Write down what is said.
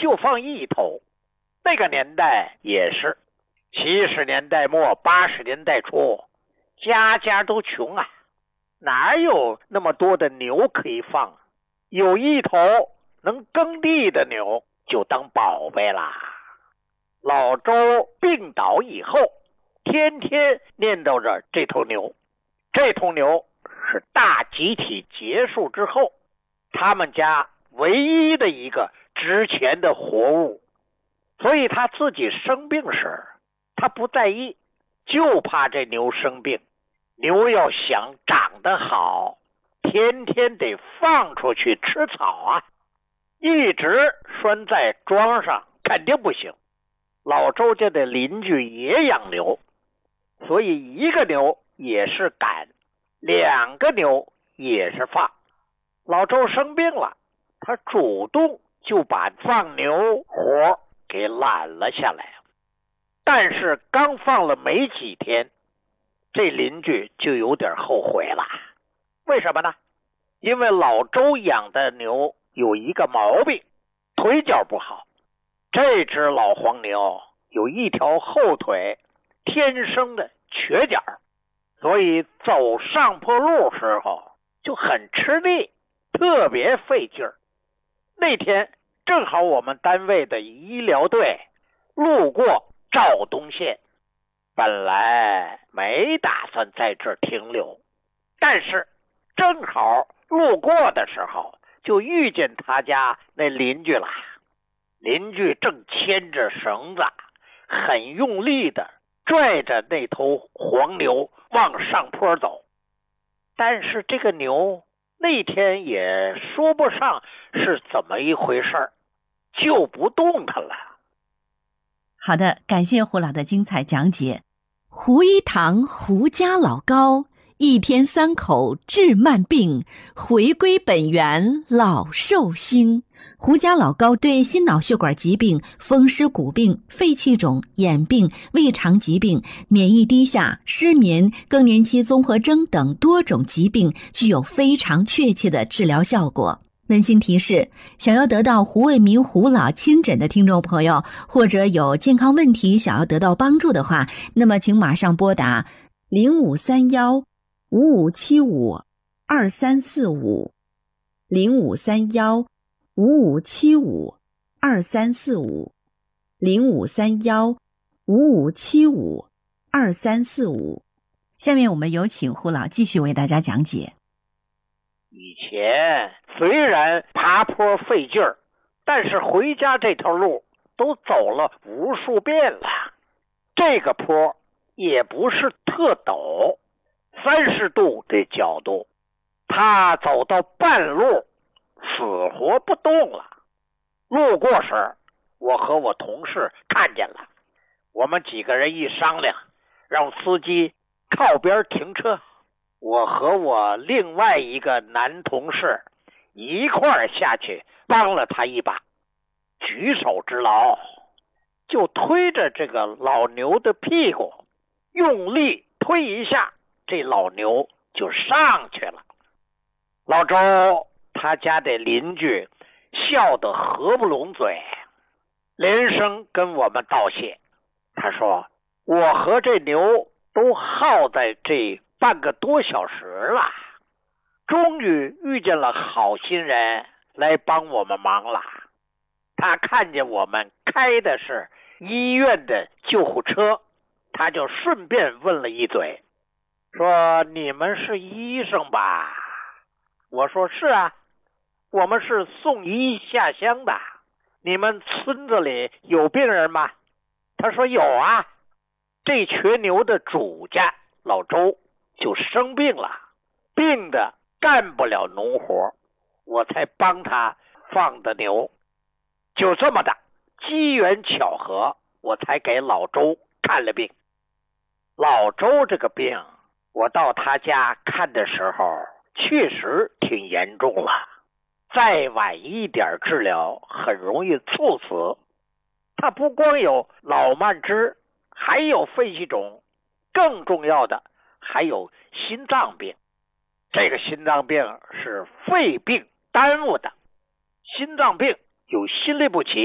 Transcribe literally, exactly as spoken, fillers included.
就放一头。那个年代也是，七十年代末八十年代初，家家都穷啊，哪有那么多的牛可以放？有一头能耕地的牛就当宝贝啦。老周病倒以后，天天念叨着这头牛。这头牛是大集体结束之后他们家唯一的一个值钱的活物，所以他自己生病时他不在意，就怕这牛生病。牛要想长得好，天天得放出去吃草啊，一直拴在桩上肯定不行。老周家的邻居也养牛，所以一个牛也是赶，两个牛也是放。老周生病了，他主动就把放牛活给揽了下来。但是刚放了没几天，这邻居就有点后悔了。为什么呢？因为老周养的牛有一个毛病，腿脚不好。这只老黄牛有一条后腿天生的瘸脚，所以走上坡路时候就很吃力，特别费劲儿。那天正好我们单位的医疗队路过肇东县，本来没打算在这儿停留，但是正好路过的时候就遇见他家那邻居了。邻居正牵着绳子，很用力的拽着那头黄牛往上坡走。但是这个牛那天也说不上是怎么一回事，就不动弹了。 好的，感谢胡老的精彩讲解。胡一堂胡家老高，一天三口治慢病，回归本源老寿星。胡家老高对心脑血管疾病、风湿骨病、肺气肿、眼病、胃肠疾病、免疫低下、失眠、更年期综合征等多种疾病具有非常确切的治疗效果。温馨提示，想要得到胡卫民胡老亲诊的听众朋友，或者有健康问题想要得到帮助的话，那么请马上拨打零五三幺五五七五二三四五 零五三幺五五七五二三四五 零五三幺五五七五二三四五。下面我们有请胡老继续为大家讲解。 以前虽然爬坡费劲儿，但是回家这条路都走了无数遍了。这个坡也不是特陡，三十度的角度，他走到半路死活不动了。路过时，我和我同事看见了，我们几个人一商量，让司机靠边停车。我和我另外一个男同事一块儿下去帮了他一把，举手之劳，就推着这个老牛的屁股，用力推一下，这老牛就上去了。老周他家的邻居笑得合不拢嘴，连声跟我们道谢。他说，我和这牛都耗在这半个多小时了，终于遇见了好心人来帮我们忙了。他看见我们开的是医院的救护车，他就顺便问了一嘴，说你们是医生吧？我说是啊，我们是送医下乡的。你们村子里有病人吗？他说有啊，这瘸牛的主家老周就生病了，病得干不了农活，我才帮他放的牛。就这么的机缘巧合，我才给老周看了病。老周这个病，我到他家看的时候确实挺严重了，再晚一点治疗很容易猝死。他不光有脑慢支，还有肺气肿，更重要的还有心脏病。这个心脏病是肺病耽误的，心脏病有心律不齐，